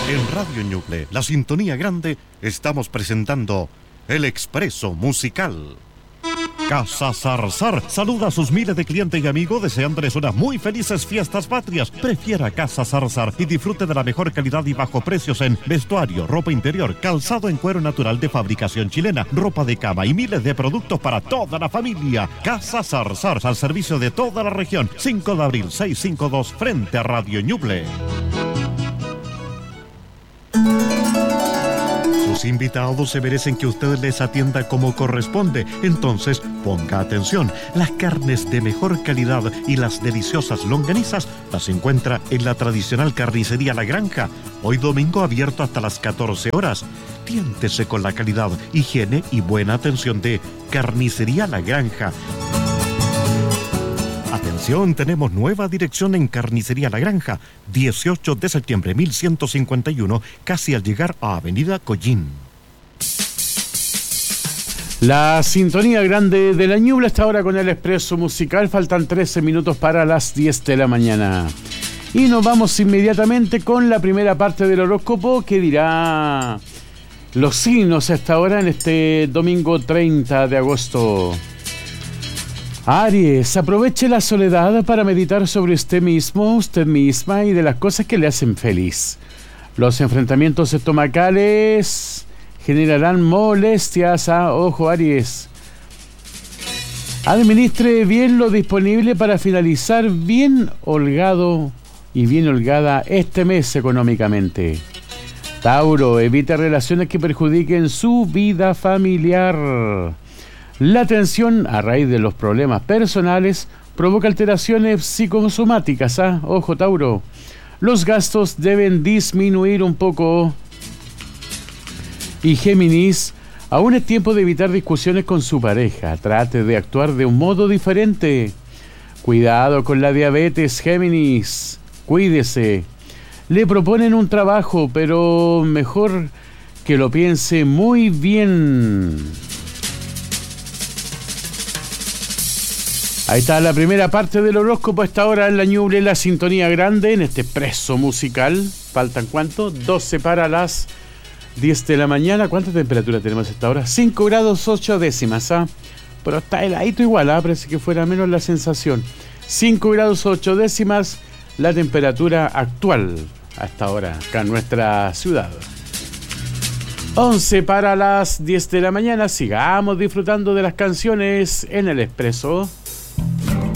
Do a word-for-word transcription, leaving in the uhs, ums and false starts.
En Radio Ñuble, la sintonía grande, estamos presentando El Expreso Musical. Casa Zarzar saluda a sus miles de clientes y amigos deseándoles unas muy felices fiestas patrias. Prefiera Casa Zarzar y disfrute de la mejor calidad y bajo precios en vestuario, ropa interior, calzado en cuero natural de fabricación chilena, ropa de cama y miles de productos para toda la familia. Casa Zarzar, al servicio de toda la región. cinco de abril, seiscientos cincuenta y dos, frente a Radio Ñuble. Sus invitados se merecen que usted les atienda como corresponde. Entonces, ponga atención. Las carnes de mejor calidad y las deliciosas longanizas las encuentra en la tradicional carnicería La Granja. Hoy domingo abierto hasta las catorce horas. Tiéntese con la calidad, higiene y buena atención de Carnicería La Granja. Atención, tenemos nueva dirección en Carnicería La Granja, dieciocho de septiembre mil ciento cincuenta y uno, casi al llegar a Avenida Collín. La sintonía grande de la Ñuble está ahora con el Expreso Musical. Faltan trece minutos para las diez de la mañana. Y nos vamos inmediatamente con la primera parte del horóscopo que dirá los signos a esta hora en este domingo treinta de agosto. Aries, aproveche la soledad para meditar sobre usted mismo, usted misma y de las cosas que le hacen feliz. Los enfrentamientos estomacales generarán molestias. Ah, ojo, Aries. Administre bien lo disponible para finalizar bien holgado y bien holgada este mes económicamente. Tauro, evite relaciones que perjudiquen su vida familiar. La tensión a raíz de los problemas personales provoca alteraciones psicosomáticas. ¿Ah? Ojo, Tauro. Los gastos deben disminuir un poco. Y Géminis, aún es tiempo de evitar discusiones con su pareja. Trate de actuar de un modo diferente. Cuidado con la diabetes, Géminis. Cuídese. Le proponen un trabajo, pero mejor que lo piense muy bien. Ahí está la primera parte del horóscopo. Esta hora en la Ñuble, la sintonía grande en este Expreso Musical. ¿Faltan cuánto? doce para las diez de la mañana. ¿Cuánta temperatura tenemos a esta hora? cinco grados ocho décimas. ¿Ah? Pero está heladito igual. ¿Ah? Parece que fuera menos la sensación. cinco grados ocho décimas la temperatura actual a esta hora acá en nuestra ciudad. once para las diez de la mañana. Sigamos disfrutando de las canciones en el Expreso.